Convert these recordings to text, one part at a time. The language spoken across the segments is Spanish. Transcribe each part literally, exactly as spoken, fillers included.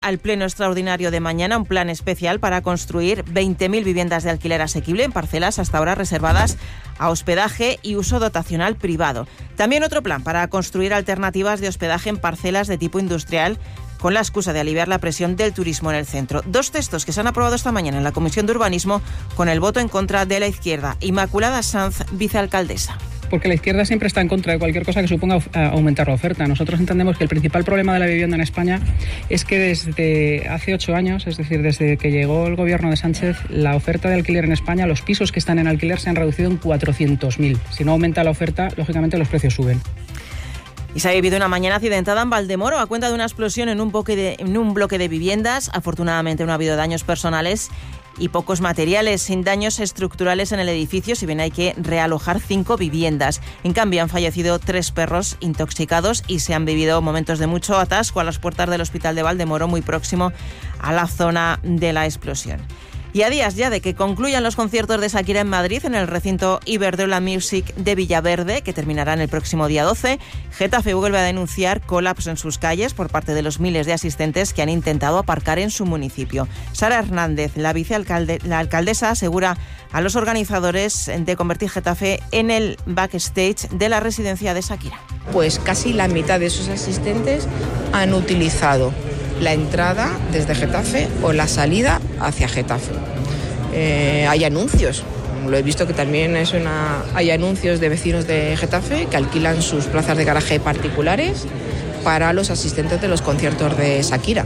al pleno extraordinario de mañana un plan especial para construir veinte mil viviendas de alquiler asequible en parcelas hasta ahora reservadas a hospedaje y uso dotacional privado. También otro plan para construir alternativas de hospedaje en parcelas de tipo industrial con la excusa de aliviar la presión del turismo en el centro. Dos textos que se han aprobado esta mañana en la Comisión de Urbanismo con el voto en contra de la izquierda. Inmaculada Sanz, vicealcaldesa. Porque la izquierda siempre está en contra de cualquier cosa que suponga aumentar la oferta. Nosotros entendemos que el principal problema de la vivienda en España es que desde hace ocho años, es decir, desde que llegó el gobierno de Sánchez, la oferta de alquiler en España, los pisos que están en alquiler se han reducido en cuatrocientos mil. Si no aumenta la oferta, lógicamente los precios suben. Y se ha vivido una mañana accidentada en Valdemoro a cuenta de una explosión en un bloque de, en un bloque de viviendas. Afortunadamente no ha habido daños personales y pocos materiales, sin daños estructurales en el edificio, si bien hay que realojar cinco viviendas. En cambio, han fallecido tres perros intoxicados y se han vivido momentos de mucho atasco a las puertas del hospital de Valdemoro, muy próximo a la zona de la explosión. Y a días ya de que concluyan los conciertos de Shakira en Madrid, en el recinto Iberdrola Music de Villaverde, que terminarán el próximo día doce, Getafe vuelve a denunciar colapso en sus calles por parte de los miles de asistentes que han intentado aparcar en su municipio. Sara Hernández, la vicealcalde, la alcaldesa, asegura a los organizadores de convertir Getafe en el backstage de la residencia de Shakira. Pues casi la mitad de esos asistentes han utilizado la entrada desde Getafe o la salida hacia Getafe. Eh, hay anuncios, lo he visto que también es una, hay anuncios de vecinos de Getafe que alquilan sus plazas de garaje particulares para los asistentes de los conciertos de Shakira.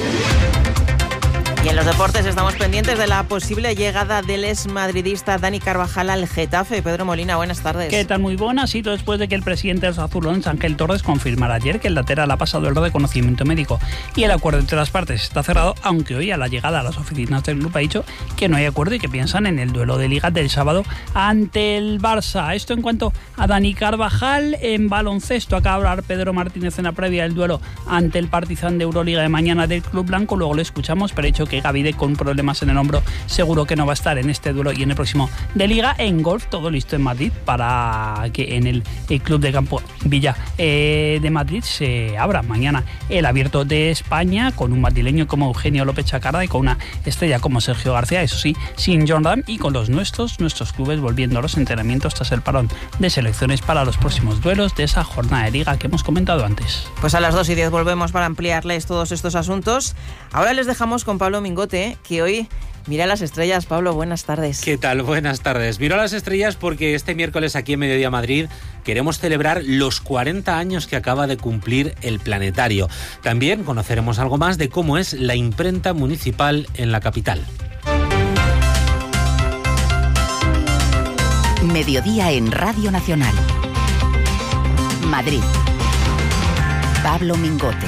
Y en los deportes estamos pendientes de la posible llegada del exmadridista Dani Carvajal al Getafe. Pedro Molina, buenas tardes. ¿Qué tal? Muy buenas. Y todo después de que el presidente de los azulones, Ángel Torres, confirmara ayer que el lateral ha pasado el reconocimiento médico y el acuerdo entre las partes está cerrado, aunque hoy a la llegada a las oficinas del club ha dicho que no hay acuerdo y que piensan en el duelo de Liga del sábado ante el Barça. Esto en cuanto a Dani Carvajal. En baloncesto acaba de hablar Pedro Martínez en la previa del duelo ante el Partizan de Euroliga de mañana del Club Blanco. Luego lo escuchamos, pero ha dicho que Gavide, con problemas en el hombro, seguro que no va a estar en este duelo y en el próximo de Liga. En golf, todo listo en Madrid para que en el, el Club de Campo Villa eh, de Madrid se abra mañana el Abierto de España con un madrileño como Eugenio López Chacarda y con una estrella como Sergio García, eso sí, sin Jon Rahm, y con los nuestros, nuestros clubes volviendo a los entrenamientos tras el parón de selecciones para los próximos duelos de esa jornada de Liga que hemos comentado antes. Pues a las dos y diez volvemos para ampliarles todos estos asuntos. Ahora les dejamos con Pablo Mingote, que hoy mira las estrellas. Pablo, buenas tardes. ¿Qué tal? Buenas tardes. Miro las estrellas porque este miércoles aquí en Mediodía Madrid queremos celebrar los cuarenta años que acaba de cumplir el planetario. También conoceremos algo más de cómo es la imprenta municipal en la capital. Mediodía en Radio Nacional. Madrid. Pablo Mingote.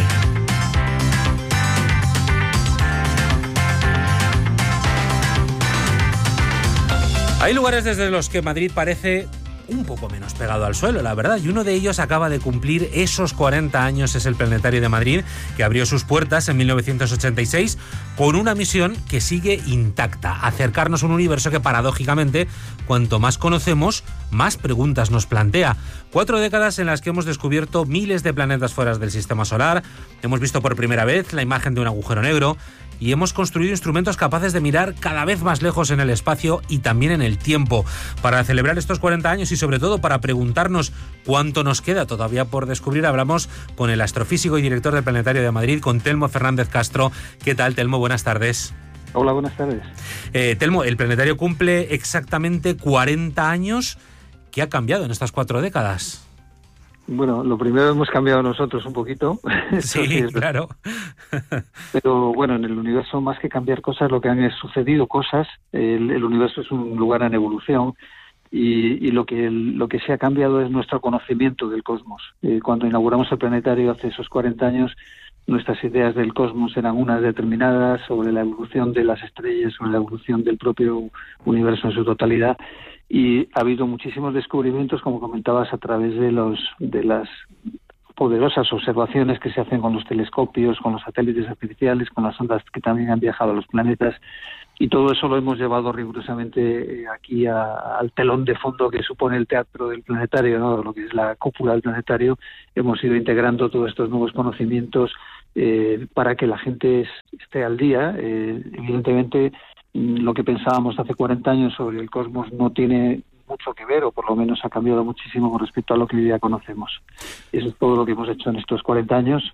Hay lugares desde los que Madrid parece un poco menos pegado al suelo, la verdad, y uno de ellos acaba de cumplir esos cuarenta años, es el Planetario de Madrid, que abrió sus puertas en mil novecientos ochenta y seis con una misión que sigue intacta: acercarnos a un universo que, paradójicamente, cuanto más conocemos, más preguntas nos plantea. Cuatro décadas en las que hemos descubierto miles de planetas fuera del sistema solar, hemos visto por primera vez la imagen de un agujero negro, y hemos construido instrumentos capaces de mirar cada vez más lejos en el espacio y también en el tiempo. Para celebrar estos cuarenta años y sobre todo para preguntarnos cuánto nos queda todavía por descubrir, hablamos con el astrofísico y director del Planetario de Madrid, con Telmo Fernández Castro. ¿Qué tal, Telmo? Buenas tardes. Hola, buenas tardes. Eh, Telmo, el Planetario cumple exactamente cuarenta años. ¿Qué ha cambiado en estas cuatro décadas? Bueno, lo primero hemos cambiado nosotros un poquito. Sí, sí, claro. Pero bueno, en el universo, más que cambiar cosas, lo que han sucedido cosas. El, el universo es un lugar en evolución y, y lo que lo que se ha cambiado es nuestro conocimiento del cosmos. Eh, cuando inauguramos el planetario hace esos cuarenta años, nuestras ideas del cosmos eran unas determinadas sobre la evolución de las estrellas, sobre la evolución del propio universo en su totalidad. Y ha habido muchísimos descubrimientos, como comentabas, a través de los de las poderosas observaciones que se hacen con los telescopios, con los satélites artificiales, con las ondas que también han viajado a los planetas. Y todo eso lo hemos llevado rigurosamente aquí a, al telón de fondo que supone el teatro del planetario, ¿no? Lo que es la cúpula del planetario. Hemos ido integrando todos estos nuevos conocimientos eh, para que la gente esté al día. Eh, evidentemente, lo que pensábamos hace cuarenta años sobre el cosmos no tiene mucho que ver, o por lo menos ha cambiado muchísimo con respecto a lo que hoy día conocemos. Eso es todo lo que hemos hecho en estos cuarenta años.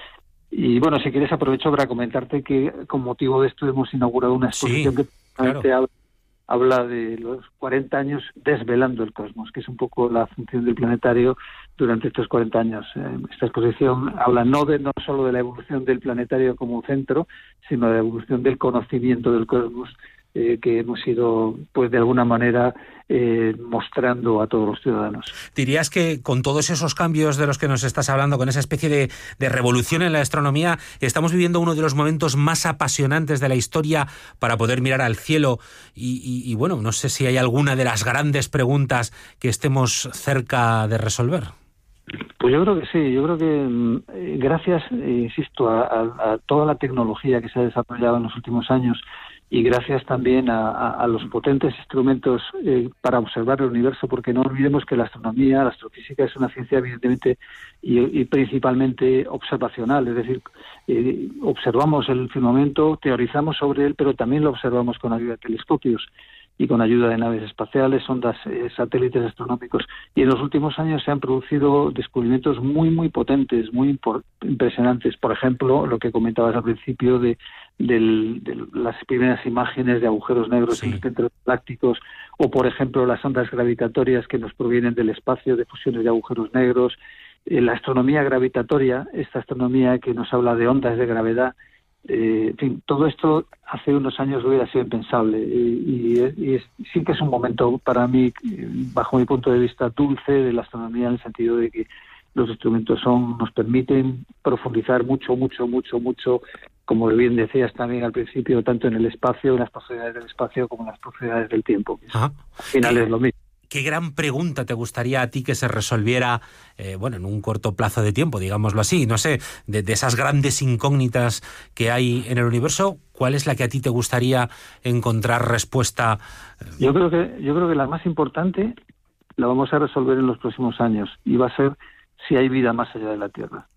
Y bueno, si quieres aprovecho para comentarte que con motivo de esto hemos inaugurado una exposición sí, que claro. habla, habla de los cuarenta años desvelando el cosmos, que es un poco la función del planetario durante estos cuarenta años. Esta exposición habla no de no solo de la evolución del planetario como centro, sino de la evolución del conocimiento del cosmos, eh, que hemos ido, pues de alguna manera, eh, mostrando a todos los ciudadanos. ¿Dirías que con todos esos cambios de los que nos estás hablando, con esa especie de, de revolución en la astronomía, estamos viviendo uno de los momentos más apasionantes de la historia para poder mirar al cielo? Y, y, y bueno, no sé si hay alguna de las grandes preguntas que estemos cerca de resolver. Pues yo creo que sí, yo creo que eh, gracias, eh, insisto, a, a, a toda la tecnología que se ha desarrollado en los últimos años y gracias también a, a, a los potentes instrumentos eh, para observar el universo, porque no olvidemos que la astronomía, la astrofísica es una ciencia evidentemente y, y principalmente observacional, es decir, eh, observamos el firmamento, teorizamos sobre él, pero también lo observamos con ayuda de telescopios y con ayuda de naves espaciales, sondas, eh, satélites astronómicos. Y en los últimos años se han producido descubrimientos muy, muy potentes, muy impor- impresionantes. Por ejemplo, lo que comentabas al principio de, del, de las primeras imágenes de agujeros negros sí. en centros galácticos, o por ejemplo las ondas gravitatorias que nos provienen del espacio, de fusiones de agujeros negros, eh, la astronomía gravitatoria, esta astronomía que nos habla de ondas de gravedad. Eh, en fin, todo esto hace unos años hubiera sido impensable y, y, y es, sí que es un momento para mí, bajo mi punto de vista, dulce de la astronomía, en el sentido de que los instrumentos son nos permiten profundizar mucho, mucho, mucho, mucho, como bien decías también al principio, tanto en el espacio, en las posibilidades del espacio, como en las posibilidades del tiempo. Ajá. Al final es lo mismo. ¿Qué gran pregunta te gustaría a ti que se resolviera, eh, bueno, en un corto plazo de tiempo, digámoslo así? No sé, de, de esas grandes incógnitas que hay en el universo, ¿cuál es la que a ti te gustaría encontrar respuesta? Yo creo que yo creo que la más importante la vamos a resolver en los próximos años y va a ser si hay vida más allá de la Tierra.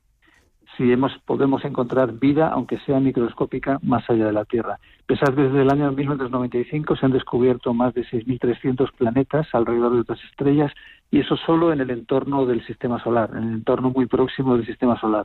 Si hemos, podemos encontrar vida, aunque sea microscópica, más allá de la Tierra. Pensad que desde el año mil novecientos noventa y cinco se han descubierto más de seis mil trescientos planetas alrededor de otras estrellas, y eso solo en el entorno del Sistema Solar, en el entorno muy próximo del Sistema Solar.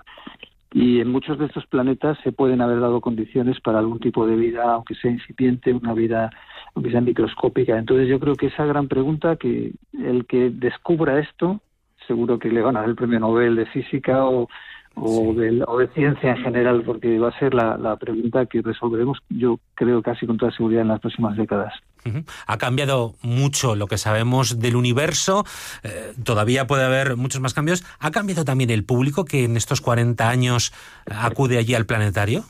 Y en muchos de estos planetas se pueden haber dado condiciones para algún tipo de vida, aunque sea incipiente, una vida aunque sea microscópica. Entonces yo creo que esa gran pregunta, que el que descubra esto, seguro que le van a dar el premio Nobel de Física o O, sí. de, o de ciencia en general, porque va a ser la, la pregunta que resolveremos, yo creo, casi con toda seguridad en las próximas décadas. Uh-huh. Ha cambiado mucho lo que sabemos del universo, eh, todavía puede haber muchos más cambios. ¿Ha cambiado también el público que en estos cuarenta años acude allí al planetario?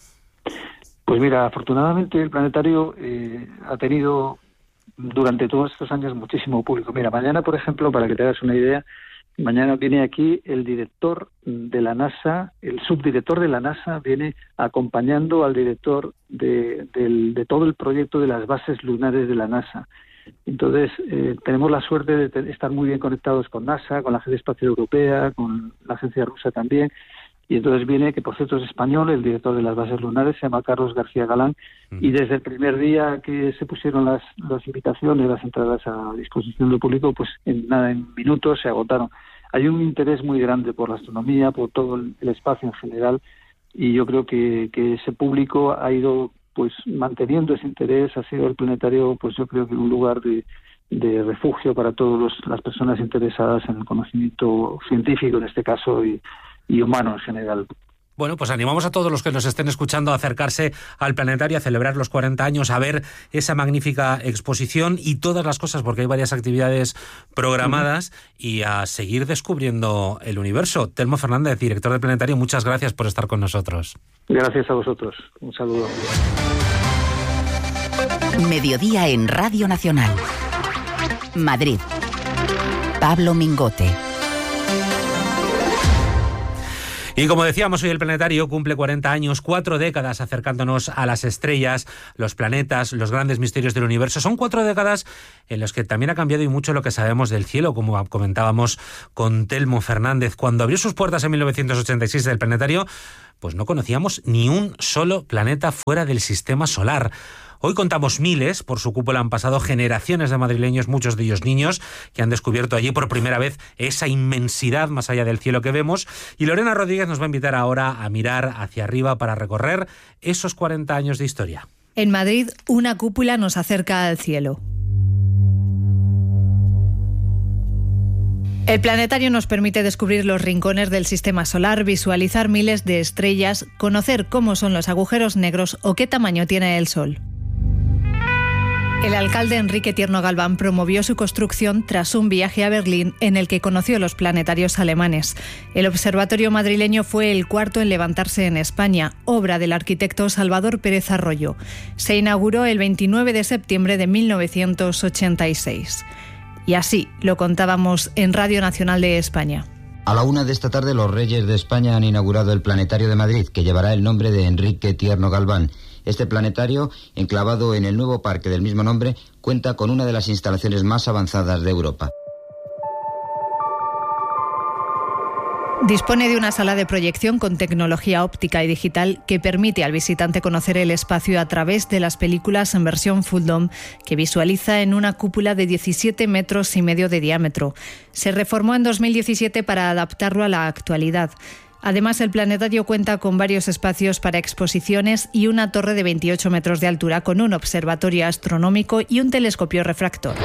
Pues mira, afortunadamente el planetario eh, ha tenido durante todos estos años muchísimo público. Mira, mañana, por ejemplo, para que te hagas una idea, mañana viene aquí el director de la NASA, el subdirector de la NASA viene acompañando al director de, de, de todo el proyecto de las bases lunares de la NASA. Entonces, eh, tenemos la suerte de te- estar muy bien conectados con NASA, con la Agencia Espacial Europea, con la agencia rusa también. Y entonces viene, que por cierto es español, el director de las bases lunares, se llama Carlos García Galán, uh-huh. y desde el primer día que se pusieron las, las invitaciones, las entradas a disposición del público, pues en nada, en minutos se agotaron. Hay un interés muy grande por la astronomía, por todo el, el espacio en general, y yo creo que, que ese público ha ido pues manteniendo ese interés, ha sido el planetario, pues yo creo que un lugar de, de refugio para todas las personas interesadas en el conocimiento científico, en este caso, y y humano en general. Bueno, pues animamos a todos los que nos estén escuchando a acercarse al planetario, a celebrar los cuarenta años, a ver esa magnífica exposición y todas las cosas, porque hay varias actividades programadas, uh-huh. y a seguir descubriendo el universo. Telmo Fernández, director del planetario, muchas gracias por estar con nosotros. Gracias a vosotros. Un saludo. Mediodía en Radio Nacional. Madrid. Pablo Mingote. Y como decíamos, hoy el planetario cumple cuarenta años, cuatro décadas acercándonos a las estrellas, los planetas, los grandes misterios del universo. Son cuatro décadas en las que también ha cambiado y mucho lo que sabemos del cielo, como comentábamos con Telmo Fernández. Cuando abrió sus puertas en mil novecientos ochenta y seis el planetario, pues no conocíamos ni un solo planeta fuera del sistema solar. Hoy contamos miles, por su cúpula han pasado generaciones de madrileños, muchos de ellos niños, que han descubierto allí por primera vez esa inmensidad más allá del cielo que vemos. Y Lorena Rodríguez nos va a invitar ahora a mirar hacia arriba para recorrer esos cuarenta años de historia. En Madrid, una cúpula nos acerca al cielo. El planetario nos permite descubrir los rincones del sistema solar, visualizar miles de estrellas, conocer cómo son los agujeros negros o qué tamaño tiene el Sol. El alcalde Enrique Tierno Galván promovió su construcción tras un viaje a Berlín en el que conoció los planetarios alemanes. El observatorio madrileño fue el cuarto en levantarse en España, obra del arquitecto Salvador Pérez Arroyo. Se inauguró el veintinueve de septiembre de mil novecientos ochenta y seis. Y así lo contábamos en Radio Nacional de España. A la una de esta tarde los Reyes de España han inaugurado el Planetario de Madrid, que llevará el nombre de Enrique Tierno Galván. Este planetario, enclavado en el nuevo parque del mismo nombre, cuenta con una de las instalaciones más avanzadas de Europa. Dispone de una sala de proyección con tecnología óptica y digital que permite al visitante conocer el espacio a través de las películas en versión Full Dome, que visualiza en una cúpula de diecisiete metros y medio de diámetro. Se reformó en dos mil diecisiete para adaptarlo a la actualidad. Además, el planetario cuenta con varios espacios para exposiciones y una torre de veintiocho metros de altura con un observatorio astronómico y un telescopio refractor.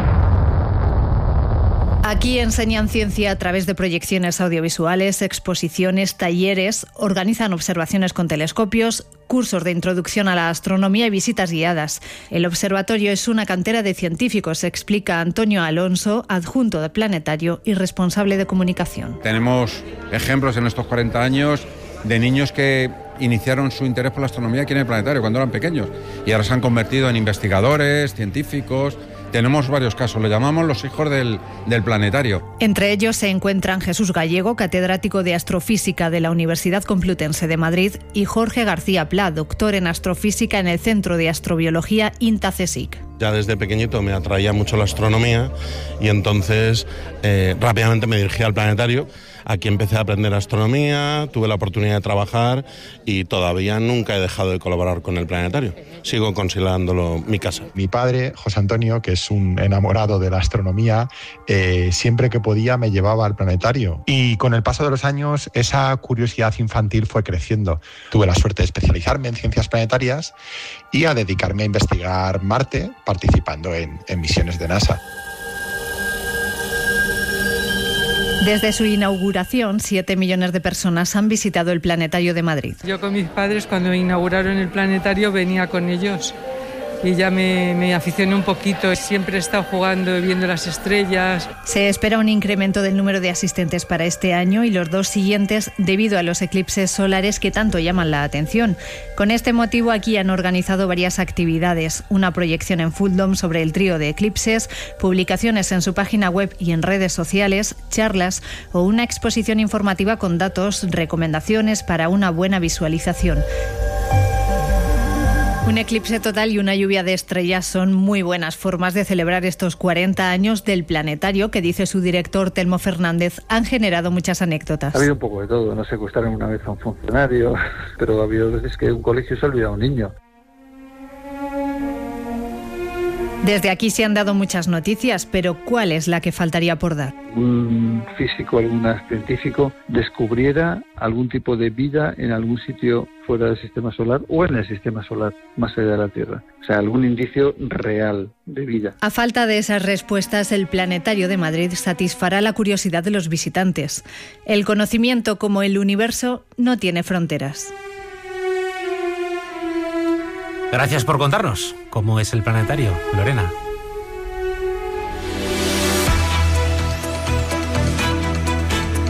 Aquí enseñan ciencia a través de proyecciones audiovisuales, exposiciones, talleres, organizan observaciones con telescopios, cursos de introducción a la astronomía y visitas guiadas. El observatorio es una cantera de científicos, explica Antonio Alonso, adjunto del planetario y responsable de comunicación. Tenemos ejemplos en estos cuarenta años de niños que iniciaron su interés por la astronomía aquí en el planetario cuando eran pequeños y ahora se han convertido en investigadores, científicos. Tenemos varios casos, lo llamamos los hijos del, del planetario. Entre ellos se encuentran Jesús Gallego, catedrático de astrofísica de la Universidad Complutense de Madrid, y Jorge García Pla, doctor en astrofísica en el Centro de Astrobiología INTA-CSIC. Ya desde pequeñito me atraía mucho la astronomía y entonces eh, rápidamente me dirigí al planetario. Aquí empecé a aprender astronomía, tuve la oportunidad de trabajar y todavía nunca he dejado de colaborar con el planetario. Sigo considerándolo mi casa. Mi padre, José Antonio, que es un enamorado de la astronomía, eh, siempre que podía me llevaba al planetario. Y con el paso de los años, esa curiosidad infantil fue creciendo. Tuve la suerte de especializarme en ciencias planetarias y a dedicarme a investigar Marte, participando en, en misiones de NASA. Desde su inauguración, siete millones de personas han visitado el Planetario de Madrid. Yo con mis padres, cuando inauguraron el planetario, venía con ellos y ya me, me aficioné un poquito. Siempre he estado jugando, viendo las estrellas. Se espera un incremento del número de asistentes para este año y los dos siguientes debido a los eclipses solares que tanto llaman la atención. Con este motivo, aquí han organizado varias actividades. Una proyección en Full Dome sobre el trío de eclipses, publicaciones en su página web y en redes sociales, charlas o una exposición informativa con datos, recomendaciones para una buena visualización. Un eclipse total y una lluvia de estrellas son muy buenas formas de celebrar estos cuarenta años del planetario que, dice su director Telmo Fernández, han generado muchas anécdotas. Ha habido un poco de todo, no secuestraron una vez a un funcionario, pero ha habido veces que un colegio se ha olvidado a un niño. Desde aquí se han dado muchas noticias, pero ¿cuál es la que faltaría por dar? Un físico, algún científico descubriera algún tipo de vida en algún sitio fuera del sistema solar o en el sistema solar, más allá de la Tierra. O sea, algún indicio real de vida. A falta de esas respuestas, el Planetario de Madrid satisfará la curiosidad de los visitantes. El conocimiento, como el universo, no tiene fronteras. Gracias por contarnos cómo es el planetario, Lorena. Y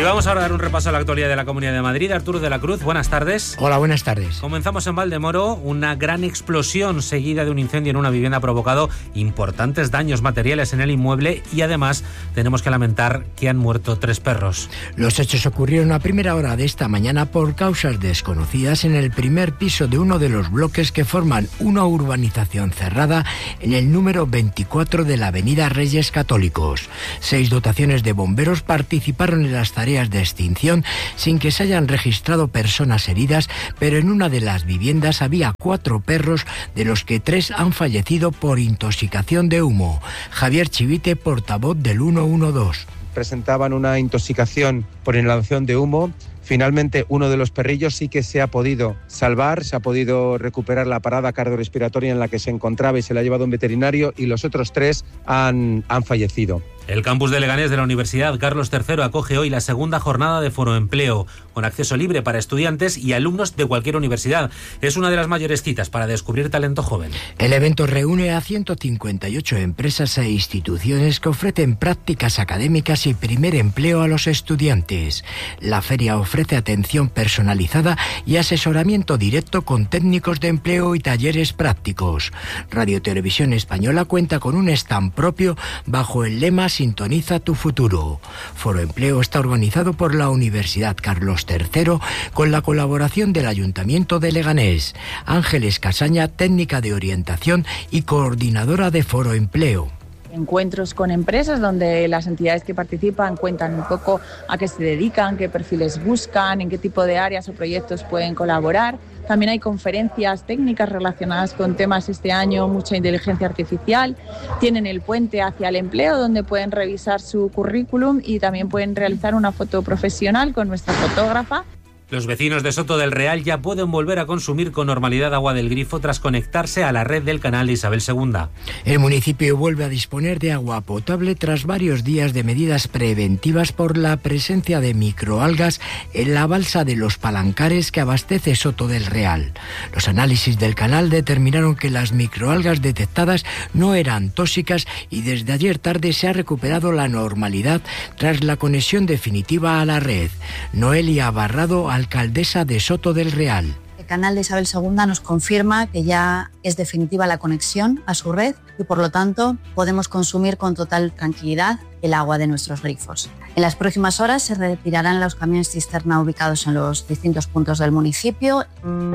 vamos ahora a dar un repaso a la actualidad de la Comunidad de Madrid. Arturo de la Cruz, buenas tardes. Hola, buenas tardes. Comenzamos en Valdemoro. Una gran explosión seguida de un incendio en una vivienda ha provocado importantes daños materiales en el inmueble y además tenemos que lamentar que han muerto tres perros. Los hechos ocurrieron a primera hora de esta mañana por causas desconocidas en el primer piso de uno de los bloques que forman una urbanización cerrada en el número veinticuatro de la avenida Reyes Católicos. Seis dotaciones de bomberos participaron en las tareas de extinción sin que se hayan registrado personas heridas, pero en una de las viviendas había cuatro perros, de los que tres han fallecido por intoxicación de humo. Javier Chivite, portavoz del ciento doce. Presentaban una intoxicación por inhalación de humo. Finalmente, uno de los perrillos sí que se ha podido salvar, se ha podido recuperar la parada cardiorrespiratoria en la que se encontraba y se la ha llevado un veterinario, y los otros tres han, han fallecido. El campus de Leganés de la Universidad Carlos tercero acoge hoy la segunda jornada de Foroempleo, con acceso libre para estudiantes y alumnos de cualquier universidad. Es una de las mayores citas para descubrir talento joven. El evento reúne a ciento cincuenta y ocho empresas e instituciones que ofrecen prácticas académicas y primer empleo a los estudiantes. La feria ofrece atención personalizada y asesoramiento directo con técnicos de empleo y talleres prácticos. Radio Televisión Española cuenta con un stand propio bajo el lema Sintoniza tu futuro. Foroempleo está organizado por la Universidad Carlos tercero con la colaboración del Ayuntamiento de Leganés. Ángeles Casaña, técnica de orientación y coordinadora de Foroempleo. Encuentros con empresas donde las entidades que participan cuentan un poco a qué se dedican, qué perfiles buscan, en qué tipo de áreas o proyectos pueden colaborar. También hay conferencias técnicas relacionadas con temas este año, mucha inteligencia artificial. Tienen el puente hacia el empleo donde pueden revisar su currículum y también pueden realizar una foto profesional con nuestra fotógrafa. Los vecinos de Soto del Real ya pueden volver a consumir con normalidad agua del grifo tras conectarse a la red del canal de Isabel segunda. El municipio vuelve a disponer de agua potable tras varios días de medidas preventivas por la presencia de microalgas en la balsa de los Palancares que abastece Soto del Real. Los análisis del canal determinaron que las microalgas detectadas no eran tóxicas y desde ayer tarde se ha recuperado la normalidad tras la conexión definitiva a la red. Noelia Barrado, alcaldesa de Soto del Real. El canal de Isabel segunda nos confirma que ya es definitiva la conexión a su red y por lo tanto podemos consumir con total tranquilidad el agua de nuestros grifos. En las próximas horas se retirarán los camiones cisterna ubicados en los distintos puntos del municipio.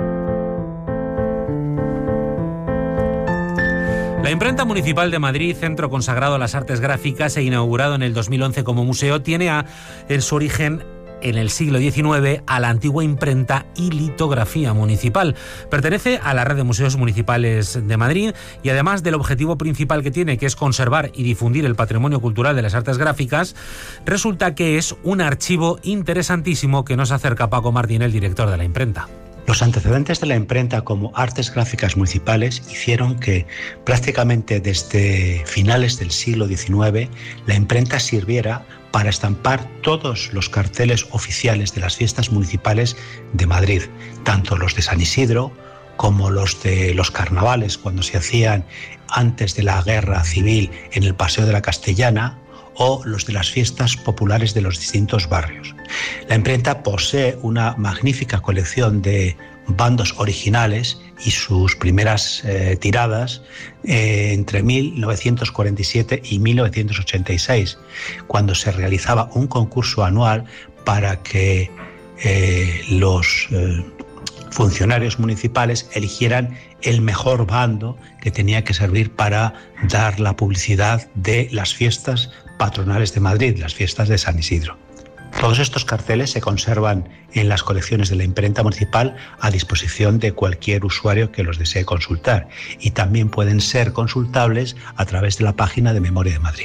La Imprenta Municipal de Madrid, centro consagrado a las artes gráficas e inaugurado en el dos mil once como museo, tiene a, en su origen en el siglo diecinueve a la antigua imprenta y litografía municipal. Pertenece a la red de museos municipales de Madrid y además del objetivo principal que tiene, que es conservar y difundir el patrimonio cultural de las artes gráficas, resulta que es un archivo interesantísimo que nos acerca Paco Martín, el director de la imprenta. Los antecedentes de la imprenta como artes gráficas municipales hicieron que prácticamente desde finales del siglo diecinueve la imprenta sirviera para estampar todos los carteles oficiales de las fiestas municipales de Madrid, tanto los de San Isidro como los de los carnavales cuando se hacían antes de la guerra civil en el Paseo de la Castellana, o los de las fiestas populares de los distintos barrios. La imprenta posee una magnífica colección de bandos originales y sus primeras eh, tiradas eh, entre mil novecientos cuarenta y siete y mil novecientos ochenta y seis, cuando se realizaba un concurso anual para que eh, los eh, funcionarios municipales eligieran el mejor bando que tenía que servir para dar la publicidad de las fiestas patronales de Madrid, las fiestas de San Isidro. Todos estos carteles se conservan en las colecciones de la imprenta municipal a disposición de cualquier usuario que los desee consultar y también pueden ser consultables a través de la página de Memoria de Madrid.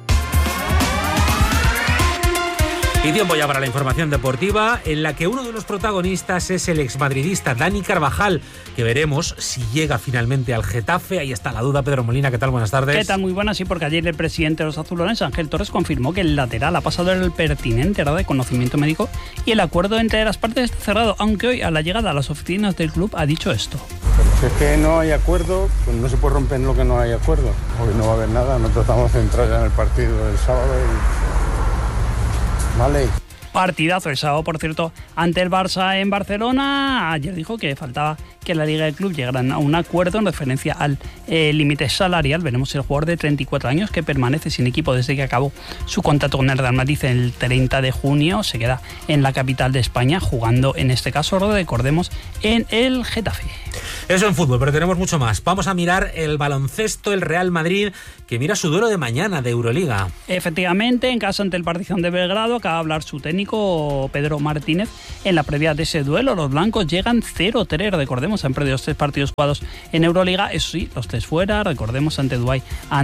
Y tiempo ya para la información deportiva, en la que uno de los protagonistas es el exmadridista Dani Carvajal, que veremos si llega finalmente al Getafe. Ahí está la duda. Pedro Molina, ¿qué tal? Buenas tardes. ¿Qué tal? Muy buenas, sí, porque ayer el presidente de los azulones, Ángel Torres, confirmó que el lateral ha pasado el pertinente grado de conocimiento médico y el acuerdo entre las partes está cerrado, aunque hoy a la llegada a las oficinas del club ha dicho esto. Pero si es que no hay acuerdo, pues no se puede romper en lo que no hay acuerdo. Hoy no va a haber nada, nosotros estamos centrados en el partido del sábado y... Vale. Partidazo el sábado, por cierto, ante el Barça en Barcelona. Ayer dijo que faltaba que la Liga y el club llegaran a un acuerdo en referencia al eh, límite salarial. Veremos si el jugador de treinta y cuatro años, que permanece sin equipo desde que acabó su contrato con el Real Madrid el treinta de junio, se queda en la capital de España jugando, en este caso, recordemos, en el Getafe. Eso en fútbol, pero tenemos mucho más. Vamos a mirar el baloncesto, el Real Madrid, que mira su duelo de mañana de Euroliga. Efectivamente, en casa ante el Partizan de Belgrado, acaba de hablar su técnico Pedro Martínez. En la previa de ese duelo, los blancos llegan cero tres, recordemos, han perdido los tres partidos jugados en Euroliga, eso sí, los tres fuera, recordemos, ante Dubái,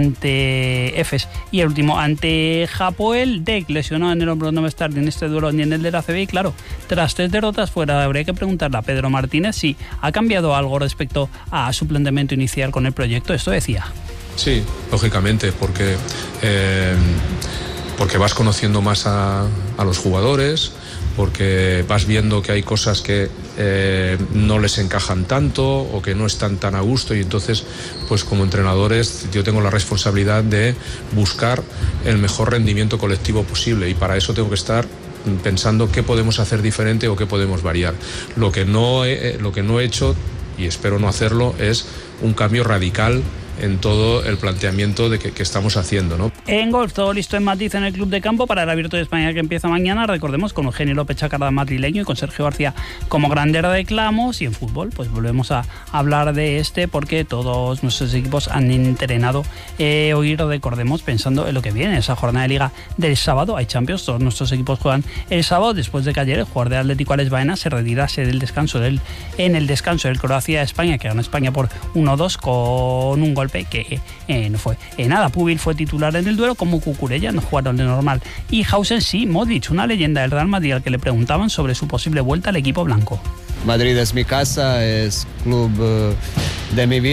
ante Efes y el último ante Hapoel. Deck lesionado en el hombro, no va a estar ni en este duelo ni en el de la A C B, y claro, tras tres derrotas fuera, habría que preguntarle a Pedro Martínez si ha cambiado algo respecto a su planteamiento inicial con el proyecto. Esto decía. Sí, lógicamente, porque, eh, porque vas conociendo más a, a los jugadores, porque vas viendo que hay cosas que eh, no les encajan tanto o que no están tan a gusto, y entonces, pues como entrenadores, yo tengo la responsabilidad de buscar el mejor rendimiento colectivo posible, y para eso tengo que estar pensando qué podemos hacer diferente o qué podemos variar. Lo que no he, lo que no he hecho, y espero no hacerlo, es un cambio radical en todo el planteamiento de que, que estamos haciendo, ¿no? En golf, todo listo en Matiz en el Club de Campo para el Abierto de España que empieza mañana, recordemos, con Eugenio López Chacarda madrileño y con Sergio García como grande reclamos. Y en fútbol, pues volvemos a hablar de este, porque todos nuestros equipos han entrenado eh, hoy, recordemos, pensando en lo que viene, esa jornada de Liga del sábado. Hay Champions, todos nuestros equipos juegan el sábado, después de que ayer el jugador del Atlético Alex Baena se retirase del descanso del, en el descanso del Croacia-España, que ganó España por uno dos con un golpe que eh, no fue eh, nada. Pubil fue titular en el duelo, como Cucurella, no jugaron de normal. Y Hausen sí, Modric, una leyenda del Real Madrid, al que le preguntaban sobre su posible vuelta al equipo blanco. Madrid es mi casa, es club uh, de mi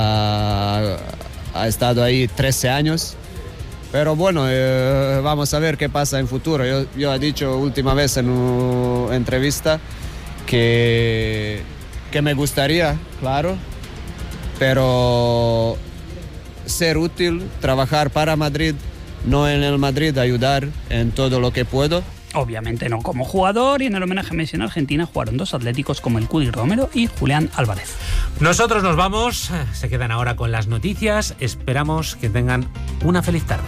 vida, ha estado ahí trece años. Pero bueno, eh, vamos a ver qué pasa en futuro. Yo, yo he dicho última vez en una entrevista que, que me gustaría, claro, pero ser útil, trabajar para Madrid, no en el Madrid, ayudar en todo lo que puedo. Obviamente no como jugador, y en el homenaje a Messi en Argentina jugaron dos atléticos como el Cudi Romero y Julián Álvarez. Nosotros nos vamos, se quedan ahora con las noticias, esperamos que tengan una feliz tarde.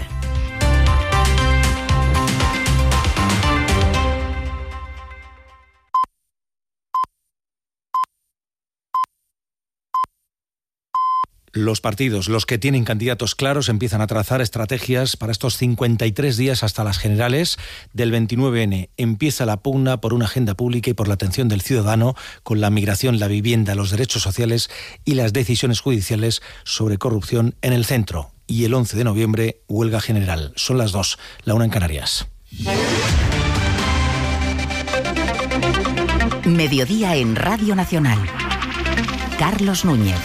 Los partidos, los que tienen candidatos claros, empiezan a trazar estrategias para estos cincuenta y tres días hasta las generales del veintinueve ene. Empieza la pugna por una agenda pública y por la atención del ciudadano con la migración, la vivienda, los derechos sociales y las decisiones judiciales sobre corrupción en el centro. Y el once de noviembre, huelga general. Son las dos, la una en Canarias. Mediodía en Radio Nacional. Carlos Núñez.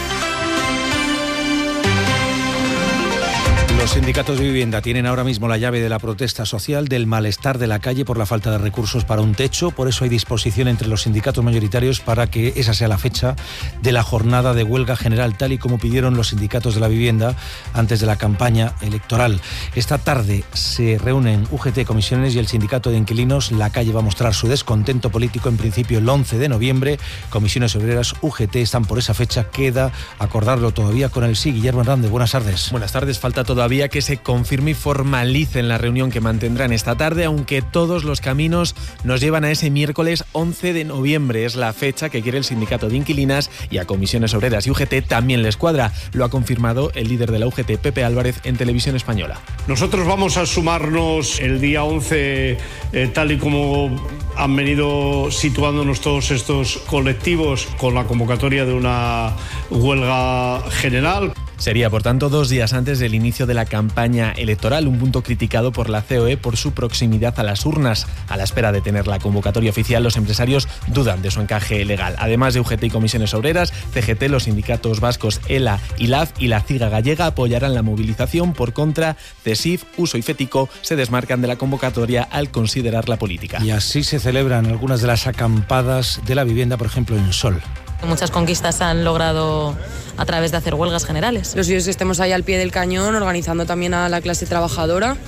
Los sindicatos de vivienda tienen ahora mismo la llave de la protesta social, del malestar de la calle por la falta de recursos para un techo. Por eso hay disposición entre los sindicatos mayoritarios para que esa sea la fecha de la jornada de huelga general, tal y como pidieron los sindicatos de la vivienda antes de la campaña electoral. Esta tarde se reúnen U G T, comisiones y el sindicato de inquilinos. La calle va a mostrar su descontento político en principio el once de noviembre. Comisiones obreras, U G T están por esa fecha. Queda acordarlo todavía con el sí. Guillermo Hernández, buenas tardes. Buenas tardes. Falta todavía que se confirme y formalice en la reunión que mantendrán esta tarde, aunque todos los caminos nos llevan a ese miércoles once de noviembre. Es la fecha que quiere el sindicato de inquilinas, y a comisiones obreras y U G T también les cuadra. Lo ha confirmado el líder de la U G T, Pepe Álvarez, en Televisión Española. Nosotros vamos a sumarnos el día once, eh, tal y como han venido situándonos todos estos colectivos, con la convocatoria de una huelga general. Sería, por tanto, dos días antes del inicio de la campaña electoral, un punto criticado por la C O E por su proximidad a las urnas. A la espera de tener la convocatoria oficial, los empresarios dudan de su encaje legal. Además de U G T y comisiones obreras, C G T, los sindicatos vascos ELA y L A F y la CIGA gallega apoyarán la movilización. Por contra, CESIF, Uso y FETICO se desmarcan de la convocatoria al considerarla política. Y así se celebran algunas de las acampadas de la vivienda, por ejemplo, en Sol. Muchas conquistas se han logrado a través de hacer huelgas generales. Los suyos que estemos ahí al pie del cañón, organizando también a la clase trabajadora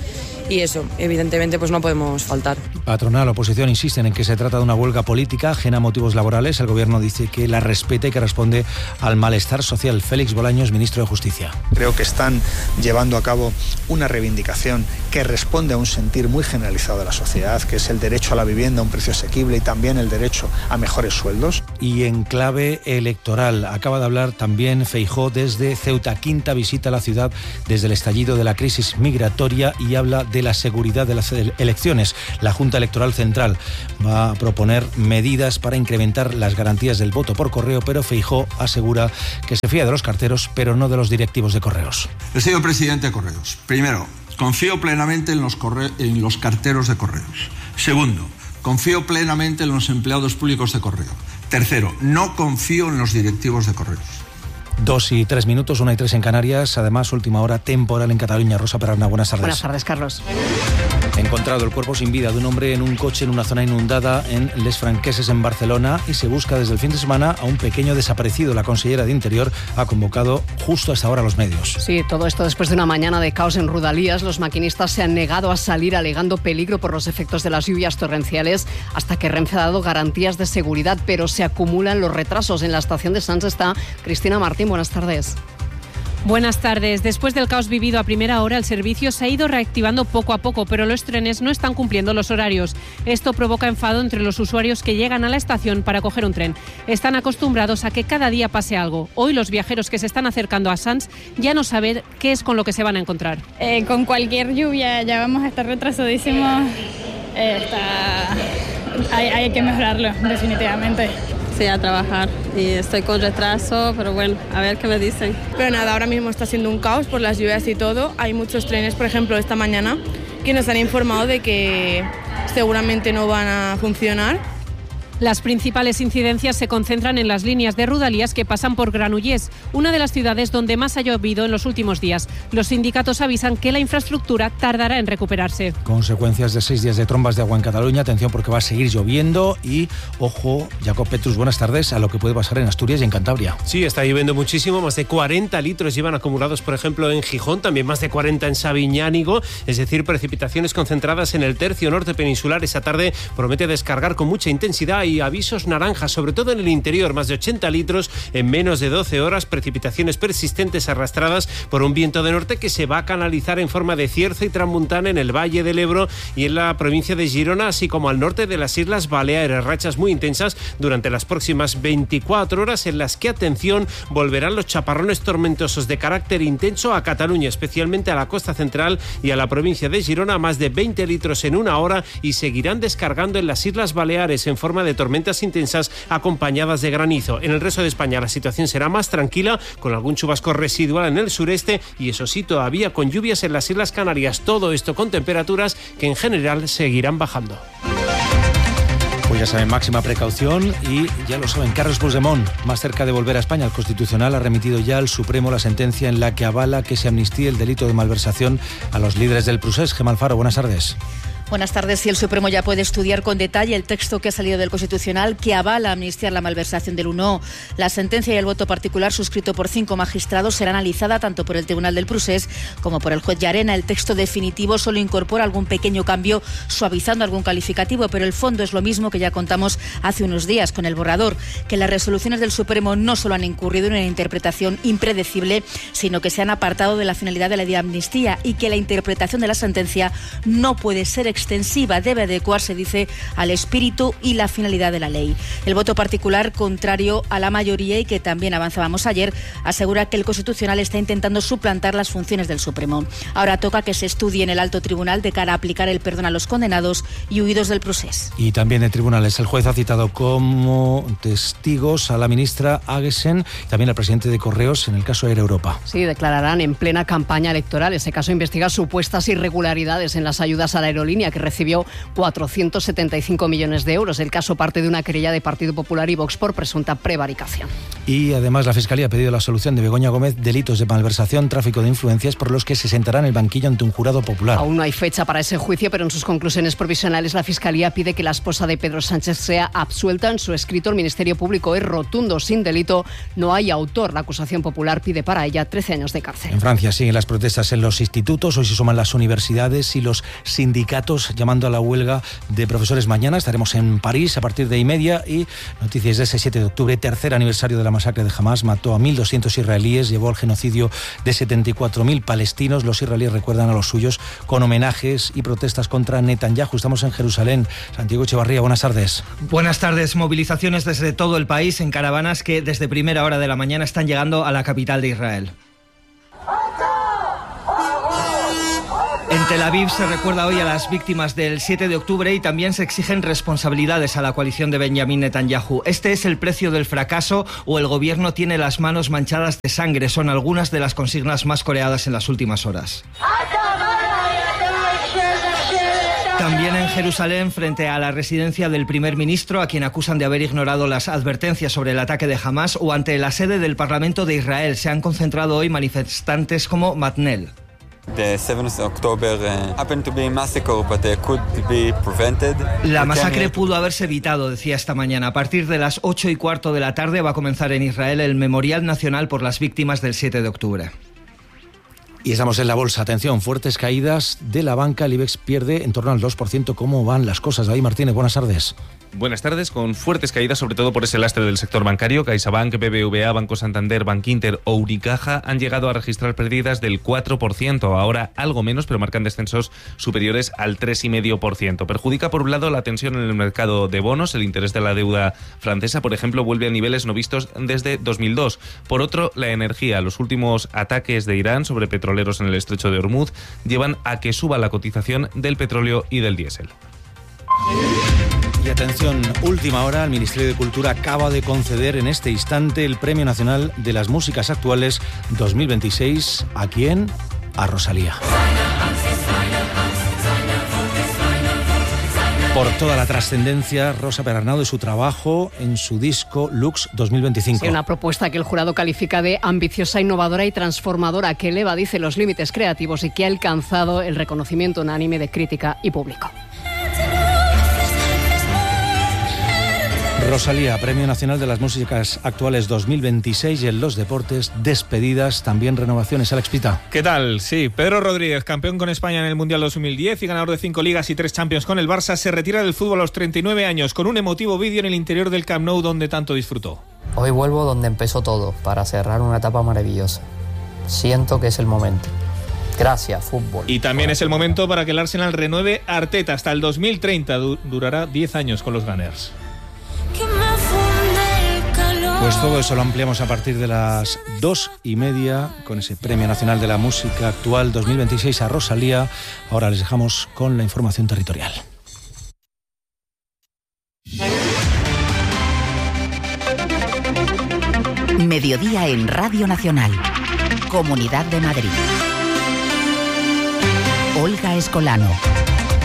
y eso, evidentemente, pues no podemos faltar. Patronal, oposición insisten en que se trata de una huelga política ajena a motivos laborales. El gobierno dice que la respeta y que responde al malestar social. Félix Bolaños, ministro de Justicia. Creo que están llevando a cabo una reivindicación que responde a un sentir muy generalizado de la sociedad, que es el derecho a la vivienda a un precio asequible y también el derecho a mejores sueldos. Y en clave electoral, acaba de hablar también Feijóo desde Ceuta. Quinta visita a la ciudad desde el estallido de la crisis migratoria y habla de la seguridad de las elecciones. La Junta Electoral Central va a proponer medidas para incrementar las garantías del voto por correo, pero Feijóo asegura que se fía de los carteros, pero no de los directivos de Correos. Señor presidente de Correos, primero, confío plenamente en los, corre- en los carteros de Correos. Segundo, confío plenamente en los empleados públicos de Correo. Tercero, no confío en los directivos de Correos. Dos y tres minutos, una y tres en Canarias. Además, última hora temporal en Cataluña. Rosa Perarna, buenas tardes. Buenas tardes, Carlos. Encontrado el cuerpo sin vida de un hombre en un coche en una zona inundada en Les Franqueses, en Barcelona, y se busca desde el fin de semana a un pequeño desaparecido. La consellera de Interior ha convocado justo a esta hora a los medios. Sí, todo esto después de una mañana de caos en Rodalías. Los maquinistas se han negado a salir alegando peligro por los efectos de las lluvias torrenciales, hasta que Renfe ha dado garantías de seguridad, pero se acumulan los retrasos. En la estación de Sants está Cristina Martín. Buenas tardes. Buenas tardes. Después del caos vivido a primera hora, el servicio se ha ido reactivando poco a poco, pero los trenes no están cumpliendo los horarios. Esto provoca enfado entre los usuarios que llegan a la estación para coger un tren. Están acostumbrados a que cada día pase algo. Hoy los viajeros que se están acercando a Sants ya no saben qué es con lo que se van a encontrar. Eh, con cualquier lluvia ya vamos a estar retrasadísimos. Eh, está... hay, hay que mejorarlo, definitivamente. Sí, a trabajar y estoy con retraso, pero bueno, a ver qué me dicen. Pero nada, ahora mismo está siendo un caos por las lluvias y todo. Hay muchos trenes, por ejemplo, esta mañana, que nos han informado de que seguramente no van a funcionar. Las principales incidencias se concentran en las líneas de Rodalías que pasan por Granollers, una de las ciudades donde más ha llovido en los últimos días. Los sindicatos avisan que la infraestructura tardará en recuperarse. Consecuencias de seis días de trombas de agua en Cataluña. Atención porque va a seguir lloviendo y, ojo, Jacob Petrus, buenas tardes, a lo que puede pasar en Asturias y en Cantabria. Sí, está lloviendo muchísimo. Más de cuarenta litros llevan acumulados, por ejemplo, en Gijón. También más de cuarenta en Sabiñánigo. Es decir, precipitaciones concentradas en el tercio norte peninsular. Esa tarde promete descargar con mucha intensidad y avisos naranjas, sobre todo en el interior, más de ochenta litros en menos de doce horas, precipitaciones persistentes arrastradas por un viento de norte que se va a canalizar en forma de cierzo y tramontana en el Valle del Ebro y en la provincia de Girona, así como al norte de las Islas Baleares. Rachas muy intensas durante las próximas veinticuatro horas en las que, atención, volverán los chaparrones tormentosos de carácter intenso a Cataluña, especialmente a la costa central y a la provincia de Girona, más de veinte litros en una hora, y seguirán descargando en las Islas Baleares en forma de tormentas intensas acompañadas de granizo. En el resto de España la situación será más tranquila, con algún chubasco residual en el sureste y, eso sí, todavía con lluvias en las Islas Canarias. Todo esto con temperaturas que en general seguirán bajando. Pues ya saben, máxima precaución y ya lo saben, Carles Puigdemont, más cerca de volver a España. El Constitucional ha remitido ya al Supremo la sentencia en la que avala que se amnistíe el delito de malversación a los líderes del Procés. Gemma Alfaro, buenas tardes. Buenas tardes. Y el Supremo ya puede estudiar con detalle el texto que ha salido del Constitucional que avala amnistiar la malversación del uno. La sentencia y el voto particular suscrito por cinco magistrados será analizada tanto por el Tribunal del Procés como por el juez Llarena. El texto definitivo solo incorpora algún pequeño cambio, suavizando algún calificativo, pero el fondo es lo mismo que ya contamos hace unos días con el borrador, que las resoluciones del Supremo no solo han incurrido en una interpretación impredecible, sino que se han apartado de la finalidad de la ley de amnistía y que la interpretación de la sentencia no puede ser extensiva, debe adecuarse, dice, al espíritu y la finalidad de la ley. El voto particular, contrario a la mayoría y que también avanzábamos ayer, asegura que el Constitucional está intentando suplantar las funciones del Supremo. Ahora toca que se estudie en el alto tribunal de cara a aplicar el perdón a los condenados y huidos del procés. Y también en tribunales, el juez ha citado como testigos a la ministra Aguesen y también al presidente de Correos en el caso Air Europa. Sí, declararán en plena campaña electoral. Ese caso investiga supuestas irregularidades en las ayudas a la aerolínea que recibió cuatrocientos setenta y cinco millones de euros. El caso parte de una querella de Partido Popular y Vox por presunta prevaricación. Y además la Fiscalía ha pedido la absolución de Begoña Gómez, delitos de malversación, tráfico de influencias, por los que se sentará en el banquillo ante un jurado popular. Aún no hay fecha para ese juicio, pero en sus conclusiones provisionales la Fiscalía pide que la esposa de Pedro Sánchez sea absuelta. En su escrito, el Ministerio Público es rotundo: sin delito, no hay autor. La acusación popular pide para ella trece años de cárcel. En Francia siguen las protestas en los institutos, hoy se suman las universidades y los sindicatos llamando a la huelga de profesores. Mañana estaremos en París a partir de y media. Y noticias de ese siete de octubre, tercer aniversario de la masacre de Hamás. Mató a mil doscientos israelíes, llevó al genocidio de setenta y cuatro mil palestinos. Los israelíes recuerdan a los suyos con homenajes y protestas contra Netanyahu. Estamos en Jerusalén. Santiago Echevarría, buenas tardes. Buenas tardes. Movilizaciones desde todo el país en caravanas que desde primera hora de la mañana están llegando a la capital de Israel. En Tel Aviv se recuerda hoy a las víctimas del siete de octubre y también se exigen responsabilidades a la coalición de Benjamin Netanyahu. Este es el precio del fracaso o el gobierno tiene las manos manchadas de sangre. Son algunas de las consignas más coreadas en las últimas horas. También en Jerusalén, frente a la residencia del primer ministro, a quien acusan de haber ignorado las advertencias sobre el ataque de Hamás, o ante la sede del Parlamento de Israel, se han concentrado hoy manifestantes como Matnel. La masacre pudo haberse evitado, decía esta mañana. A partir de las ocho y cuarto de la tarde va a comenzar en Israel el Memorial Nacional por las víctimas del siete de octubre. Y estamos en la bolsa. Atención, fuertes caídas de la banca. El IBEX pierde en torno al dos por ciento. ¿Cómo van las cosas? David Martínez, buenas tardes. Buenas tardes, con fuertes caídas, sobre todo por ese lastre del sector bancario. CaixaBank, B B V A, Banco Santander, Bankinter o Unicaja han llegado a registrar pérdidas del cuatro por ciento. Ahora algo menos, pero marcan descensos superiores al tres coma cinco por ciento. Perjudica, por un lado, la tensión en el mercado de bonos. El interés de la deuda francesa, por ejemplo, vuelve a niveles no vistos desde dos mil dos. Por otro, la energía. Los últimos ataques de Irán sobre petroleros en el estrecho de Hormuz llevan a que suba la cotización del petróleo y del diésel. Y atención, última hora, el Ministerio de Cultura acaba de conceder en este instante el Premio Nacional de las Músicas Actuales dos mil veintiséis. ¿A quién? A Rosalía. Por toda la trascendencia, Rosa Perarnau, de su trabajo en su disco Lux dos mil veinticinco. Sí, una propuesta que el jurado califica de ambiciosa, innovadora y transformadora, que eleva, dice, los límites creativos y que ha alcanzado el reconocimiento unánime de crítica y público. Rosalía, Premio Nacional de las Músicas Actuales dos mil veintiséis. Y en los deportes, despedidas, también renovaciones. Alex Pita. ¿Qué tal? Sí, Pedro Rodríguez, campeón con España en el Mundial dos mil diez y ganador de cinco ligas y tres Champions con el Barça, se retira del fútbol a los treinta y nueve años con un emotivo vídeo en el interior del Camp Nou donde tanto disfrutó. Hoy vuelvo donde empezó todo, para cerrar una etapa maravillosa. Siento que es el momento. Gracias, fútbol. Y también es el momento para que el Arsenal renueve a Arteta hasta el dos mil treinta. Du- durará diez años con los Gunners. Pues todo eso lo ampliamos a partir de las dos y media con ese Premio Nacional de la Música Actual dos mil veintiséis a Rosalía. Ahora les dejamos con la información territorial. Mediodía en Radio Nacional. Comunidad de Madrid. Olga Escolano.